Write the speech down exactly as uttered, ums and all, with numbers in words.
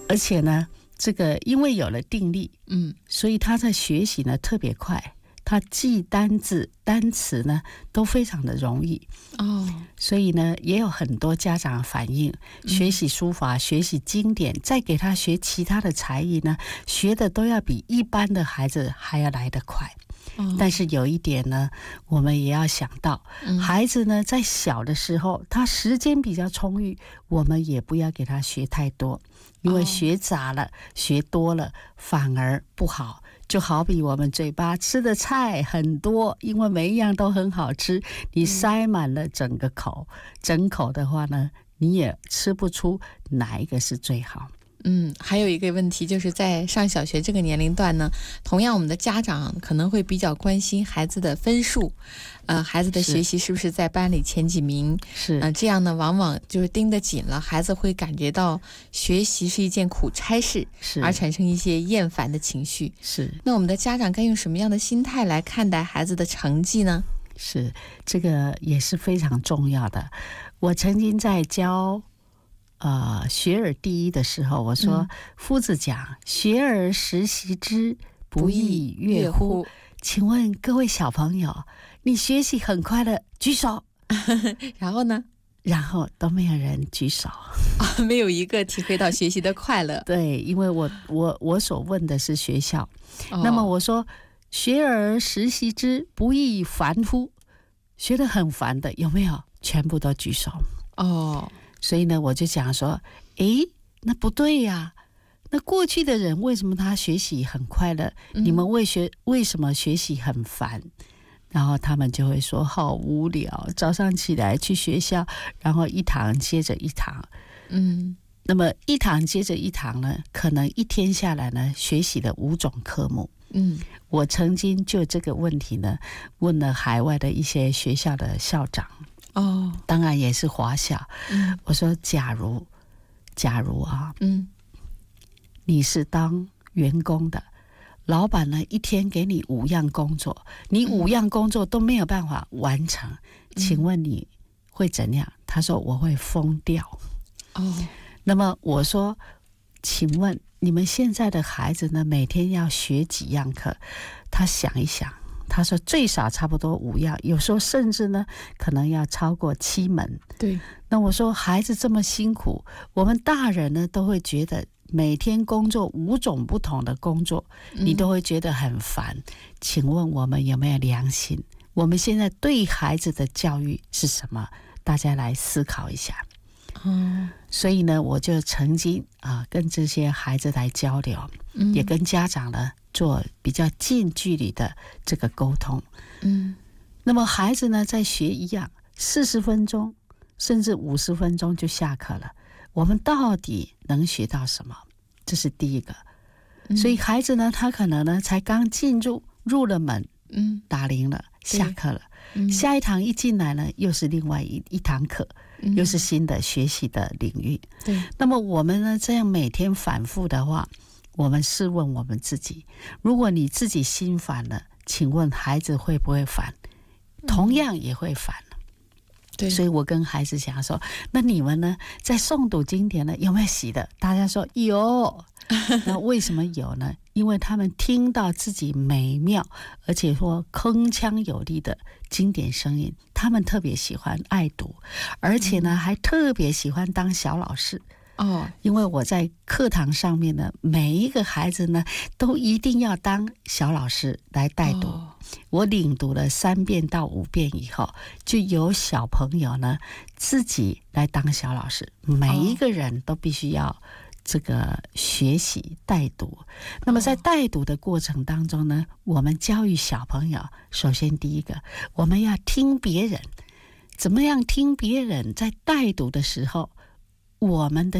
而且呢，这个因为有了定力， 嗯， 所以他在学习呢特别快，他记单字、单词呢都非常的容易哦。 所以呢，也有很多家长反映，学习书法、嗯、学习经典，再给他学其他的才艺呢，学的都要比一般的孩子还要来得快。哦、但是有一点呢，我们也要想到，嗯、孩子呢在小的时候，他时间比较充裕，我们也不要给他学太多，因为学杂了、哦、学多了反而不好。就好比我们嘴巴吃的菜很多，因为每一样都很好吃，你塞满了整个口，嗯、整口的话呢，你也吃不出哪一个是最好。 嗯，还有一个问题就是在上小学这个年龄段呢，同样我们的家长可能会比较关心孩子的分数，呃，孩子的学习是不是在班里前几名？ 是， 呃，这样呢，往往就是盯得紧了，孩子会感觉到学习是一件苦差事， 是， 而产生一些厌烦的情绪。 是， 那我们的家长该用什么样的心态来看待孩子的成绩呢？ 是，这个也是非常重要的。我曾经在教。呃，学而第一的时候，我说、嗯、夫子讲学而时习之，不亦说乎？请问各位小朋友，你学习很快乐，举手。 然后呢？ 然后都没有人举手、 啊、没有一个体会到学习的快乐。 对，因为我我我所问的是学校、哦、那么我说学而时习之，不亦烦乎？学得很烦的有没有？全部都举手。 哦， 所以呢，我就讲说，诶，那不对呀、啊。那过去的人为什么他学习很快乐？嗯、你们为学为什么学习很烦？然后他们就会说好无聊，早上起来去学校，然后一堂接着一堂。嗯，那么一堂接着一堂呢，可能一天下来呢，学习了五种科目。嗯，我曾经就这个问题呢，问了海外的一些学校的校长。哦，当然也是华小。嗯，我说假如假如啊，嗯，你是当员工的，老板呢一天给你五样工作，你五样工作都没有办法完成，嗯、请问你会怎样？他说我会疯掉。哦，那么我说，请问你们现在的孩子呢，每天要学几样课？他想一想。他说最少差不多五样，有时候甚至呢可能要超过七门。对，那我说孩子这么辛苦，我们大人呢都会觉得每天工作五种不同的工作，你都会觉得很烦。嗯、请问我们有没有良心？我们现在对孩子的教育是什么？大家来思考一下。哦，所以呢，我就曾经啊跟这些孩子来交流，嗯、也跟家长呢。做比较近距离的这个沟通，嗯，那么孩子呢，在学一样四十分钟，甚至五十分钟就下课了，我们到底能学到什么？这是第一个。嗯、所以孩子呢，他可能呢才刚进入入了门，嗯，打铃了，下课了，嗯、下一堂一进来呢，又是另外一一堂课，嗯、又是新的学习的领域。对，那么我们呢，这样每天反复的话。我们试问我们自己，如果你自己心烦了，请问孩子会不会烦？同样也会烦。对，所以我跟孩子讲说，那你们呢，在诵读经典呢，有没有喜的？大家说有。那为什么有呢？因为他们听到自己美妙而且说铿锵有力的经典声音，他们特别喜欢爱读，而且呢，还特别喜欢当小老师。哦，因为我在课堂上面呢，每一个孩子呢，都一定要当小老师来带读。哦、我领读了三遍到五遍以后，就有小朋友呢自己来当小老师。每一个人都必须要这个学习带读。那么在带读的过程当中呢，我们教育小朋友，首先第一个，我们要听别人，怎么样听别人在带读的时候，我们的